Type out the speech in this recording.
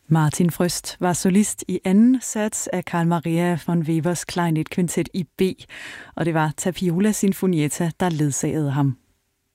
Martin Frøst var solist i anden sats af Carl Maria von Webers klarinetkvintet i B, og det var Tapiola Sinfonietta, der ledsagede ham.